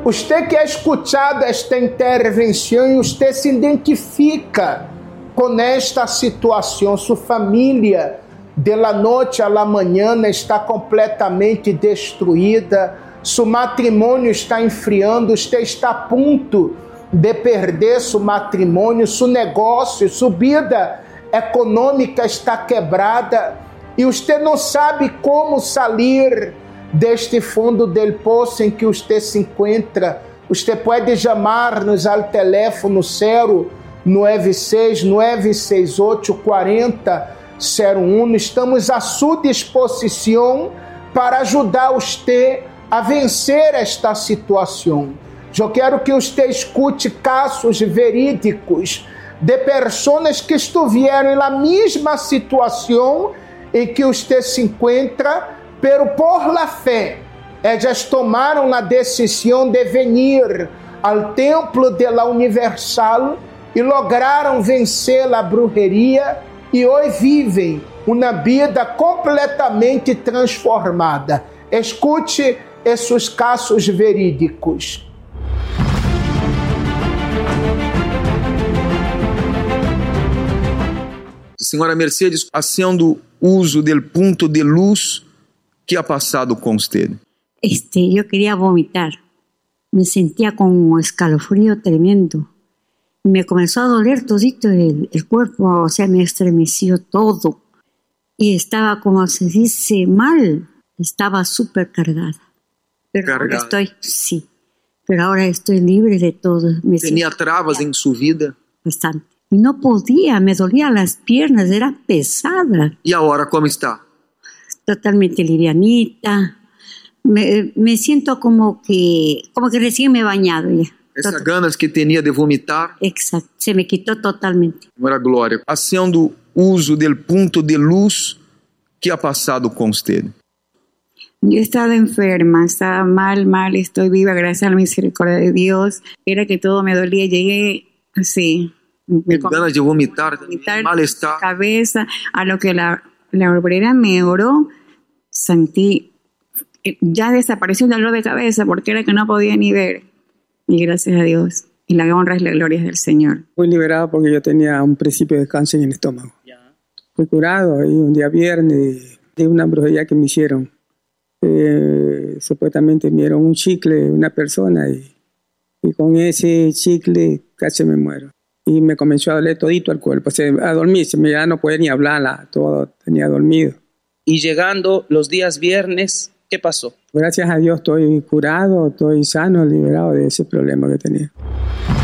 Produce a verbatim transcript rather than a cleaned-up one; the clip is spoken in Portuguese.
Usted que ha escuchado esta intervenção e usted se identifica com esta situação, sua família de la noite a la manhã está completamente destruída, seu matrimônio está enfriando, usted está a ponto de perder seu matrimônio, seu negócio, sua vida econômica está quebrada e usted não sabe como sair deste fundo del poço em que usted se encontra. Usted pode chamar-nos ao teléfono zero nove seis nove seis oito quatro zero zero um. Estamos à sua disposição para ajudar você a vencer esta situação. Eu quero que você escute casos verídicos de pessoas que estiveram na mesma situação em que você se encontra, pero por la fé, elas tomaram a decisão de vir ao templo de la Universal e lograram vencer a brujeria e hoje vivem uma vida completamente transformada. Escute esses casos verídicos. Senhora Mercedes, haciendo uso del punto de luz, ¿qué ha pasado con usted? Este, yo quería vomitar. Me sentía con un escalofrío tremendo. Me comenzó a doler todito el, el cuerpo, o sea, me estremeció todo. Y estaba, como se dice, mal. Estaba súper cargada. Pero Cargada. ahora estoy, sí. Pero ahora estoy libre de todo. Me ¿Tenía sentía trabas en su vida? bastante. Y no podía, me dolían las piernas, era pesada. ¿Y ahora cómo está? Totalmente livianita. Me, me siento como que, como que recién me he bañado ya. Esas Total. ganas que tenía de vomitar, Exacto, se me quitó totalmente. Senhora Glória, haciendo uso del punto de luz, ¿qué ha pasado con usted? Yo he estado enferma, estaba mal, mal, estoy viva gracias a la misericordia de Dios. Era que todo me dolía, llegué así. Me Con ganas de vomitar, vomitar, malestar. cabeza, a lo que la, la obrera me oró, sentí, ya desapareció el dolor de cabeza porque era que no podía ni ver. Y gracias a Dios, y la honra y la gloria es del Señor. Fui liberado porque yo tenía un principio de cáncer en el estómago. Fui curado ahí un día viernes de una brujería que me hicieron. Eh, supuestamente me dieron un chicle una persona y, y con ese chicle casi me muero. Y me comenzó a doler todito el cuerpo, se, a dormirse, ya no podía ni hablar, todo tenía dormido. Y llegando los días viernes, ¿qué pasó? Gracias a Dios estoy curado, estoy sano, liberado de ese problema que tenía.